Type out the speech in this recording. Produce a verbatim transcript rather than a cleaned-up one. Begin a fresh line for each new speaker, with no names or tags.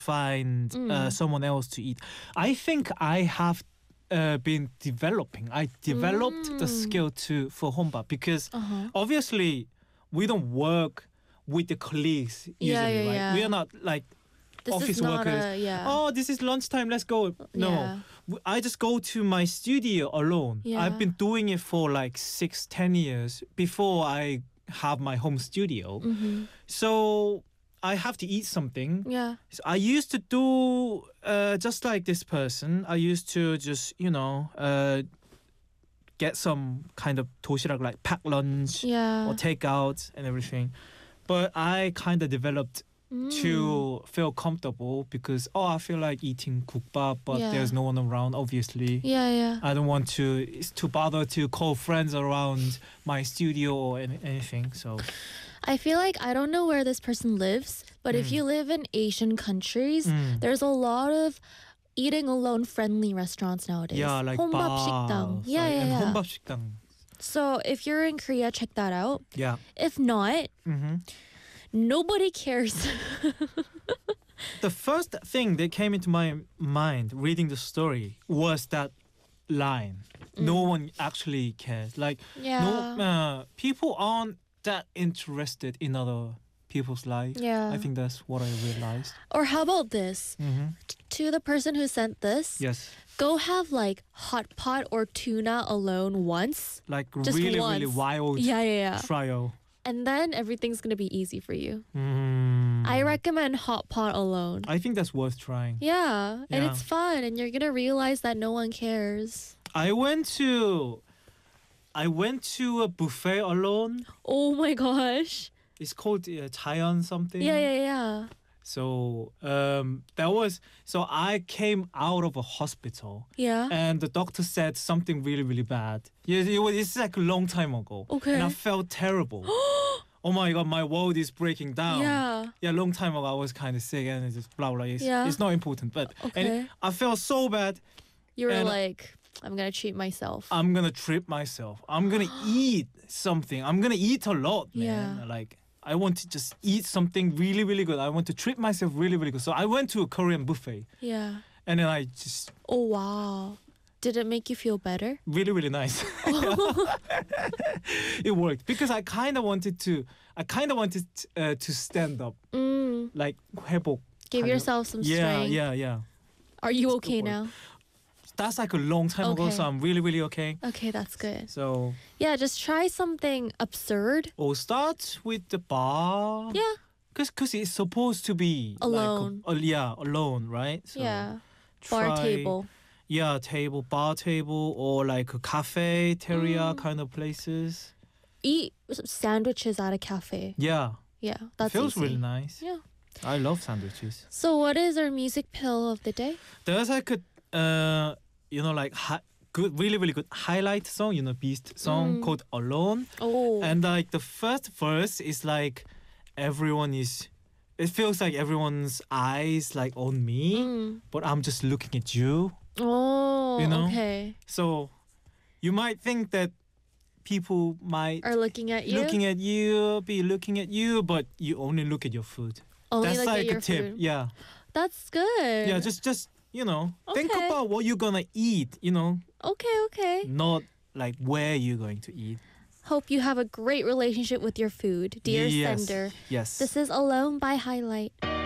find uh, someone else to eat. I think I have uh, been developing. I developed
Mm.
the skill to for homebap because
Uh-huh.
obviously we don't work with the colleagues usually,
Yeah, yeah,
right?
yeah.
We are not like
This
office
is not
workers.
a yeah.
Oh, this is lunchtime. Let's go. No,
Yeah.
W- I just go to my studio alone.
Yeah.
I've been doing it for like six, ten years before I have my home studio.
Mm-hmm.
So I have to eat something.
Yeah.
So I used to do uh, just like this person. I used to just you know uh, get some kind of 도시락 like pack lunch
Yeah.
or takeout and everything. But I kind of developed
Mm.
to feel comfortable because oh I feel like eating 국밥 but
Yeah.
there's no one around obviously.
Yeah, yeah.
I don't want to it's to bother to call friends around my studio or any, anything. So
I feel like I don't know where this person lives, but if
Mm.
you live in Asian countries,
mm,
there's a lot of eating alone friendly restaurants nowadays.
yeah, like
혼밥
bars,
식당. Yeah,
like,
yeah,
and
yeah.
혼밥 식당.
So if you're in Korea, check that out.
Yeah.
If not,
hmm
nobody cares.
The first thing that came into my mind reading the story was that line. No one actually cares. Like
Mm. yeah.
no uh, people aren't that interested in other people's lives.
Yeah.
I think that's what I realized.
Or how about this?
hmm
To the person who sent this,
Yes.
go have like hot pot or tuna alone once.
Like
Just
really, really
once.
wild
Yeah, yeah, yeah.
trial.
And then everything's gonna be easy for you.
Mm.
I recommend hot pot alone.
I think that's worth trying.
Yeah, and
Yeah.
it's fun, and you're gonna realize that no one cares.
I went to I went to a buffet alone.
Oh my gosh.
It's called uh, Chaeyeon something.
Yeah, yeah, yeah.
So um, that was so I came out of a hospital
Yeah.
and the doctor said something really really bad. Yeah, it was it's like a long time ago.
Okay.
And I felt terrible. Oh my god, my world is breaking down.
Yeah.
Yeah, long time ago I was kind of sick and it's just blah blah. It's,
Yeah.
it's not important, but and
Okay.
I felt so bad.
You were
And-
like, I'm gonna treat myself.
I'm gonna trip myself. I'm gonna eat something. I'm gonna eat a lot, man.
Yeah.
Like I want to just eat something really, really good. I want to treat myself really, really good. So I went to a Korean buffet
Yeah.
and then I just
Oh wow. Did it make you feel better?
really, really nice. It worked because I kind of wanted to. I kind of wanted uh, to stand up,
Mm.
like 회복.
Give
kind of.
yourself some
Yeah,
strength.
yeah, yeah.
Are you
Still
okay
work.
now?
That's like a long time ago,
Okay.
so I'm really, really okay.
Okay, that's good.
So
Yeah, just try something absurd.
we'll start with the bar.
Yeah.
Cause, cause it's supposed to be
Alone.
Like, uh, yeah, alone, right? So
Yeah. Bar
try-
table.
Yeah, table, bar table, or like a cafe, teria
Mm.
kind of places.
Eat sandwiches at a cafe.
Yeah,
Yeah, that's
feels
easy.
really nice.
Yeah.
I love sandwiches.
So what is our music pill of the day?
There's like a, uh, you know, like hi- good, really, really good highlight song. You know, Beast song
Mm.
called Alone,
Oh.
and like the first verse is like everyone is. It feels like everyone's eyes like on me,
Mm.
but I'm just looking at you.
Oh,
You know?
okay.
So you might think that people might
Are looking at you?
looking at you, be looking at you, but you only look at your food.
Only
That's
look
like
at your
a tip.
food.
Yeah.
That's good.
Yeah, just just you know, think
Okay.
about what you're gonna eat, you know,
Okay, okay.
not like where you're going to eat.
Hope you have a great relationship with your food, dear
yes.
sender.
Yes.
This is Alone by Highlight.